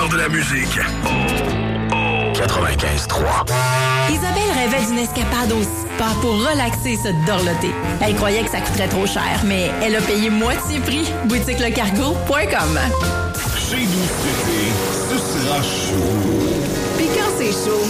meilleur de la musique. 95.3. Isabelle rêvait d'une escapade au spa pour relaxer et se dorloter. Elle croyait que ça coûterait trop cher, mais elle a payé moitié prix. BoutiqueLeCargo.com. Chez nous, ce sera chaud. Puis quand c'est chaud,